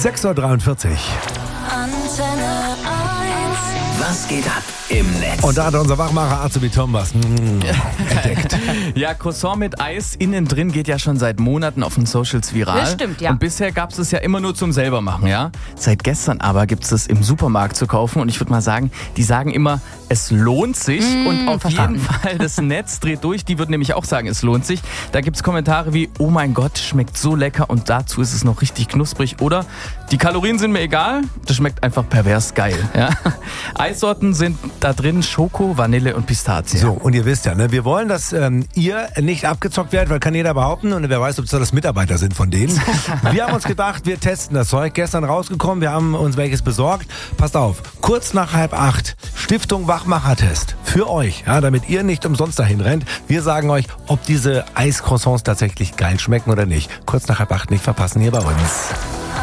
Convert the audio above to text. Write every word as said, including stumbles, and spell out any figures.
sechs Uhr dreiundvierzig. Antenne eins. Was geht ab im Netz? Und da hat unser Wachmacher Azubi Tom was mm, entdeckt. Ja, Croissant mit Eis innen drin geht ja schon seit Monaten auf den Socials viral. Das stimmt, ja. Und bisher gab es es ja immer nur zum selbermachen, ja. Seit gestern aber gibt es es im Supermarkt zu kaufen und ich würde mal sagen, die sagen immer, es lohnt sich Mm, und auf verstanden. jeden Fall das Netz dreht durch. Die würden nämlich auch sagen, es lohnt sich. Da gibt es Kommentare wie, oh mein Gott, schmeckt so lecker und dazu ist es noch richtig knusprig. Oder die Kalorien sind mir egal, das schmeckt einfach pervers geil. Ja? Eissorten sind da drin Schoko, Vanille und Pistazie. So, und ihr wisst ja, ne, wir wollen, dass ähm, ihr nicht abgezockt werdet, weil kann jeder behaupten und wer weiß, ob das Mitarbeiter sind von denen. Wir haben uns gedacht, wir testen das Zeug. Gestern rausgekommen, wir haben uns welches besorgt. Passt auf, kurz nach halb acht, Stiftung Wachmacher-Test für euch, ja, damit ihr nicht umsonst dahin rennt. Wir sagen euch, ob diese Eiscroissants tatsächlich geil schmecken oder nicht. Kurz nach halb acht nicht verpassen hier bei uns.